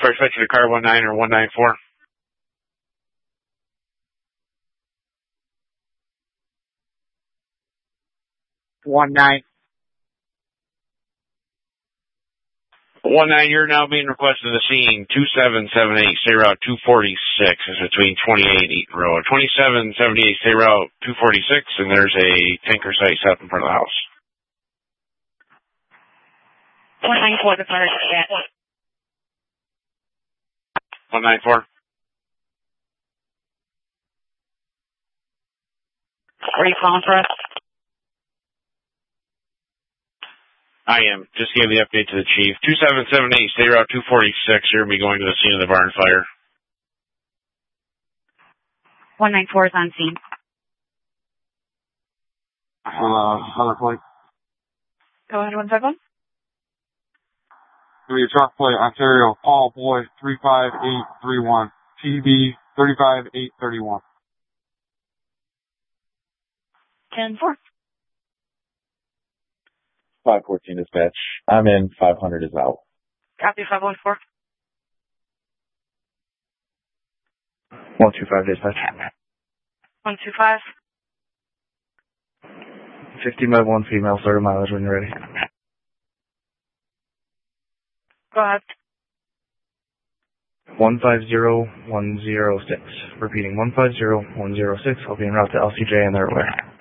First fetch to car 19 or 194. 19. 19, you're now being requested to the scene. 2778, stay route 246 is between 28 Eaton Road. 2778, stay route 246, and there's a tanker site set up in front of the house. 194, the fire at. 194. Are you calling for us? I am. Just gave the update to the chief. 2778, stay route 246. You're going to be going to the scene of the barn fire. 194 is on scene. Other plate. Go ahead, 151. Give me your truck plate, Ontario, Paul Boy, 35831. TB 35831. 10-4. 514 dispatch. I'm in. 500 is out. Copy 514. 125 dispatch. 125. 50 med 1 female, 30 mileage when you're ready. Go ahead. 150106. Repeating 150106. I'll be en route to LCJ and their way.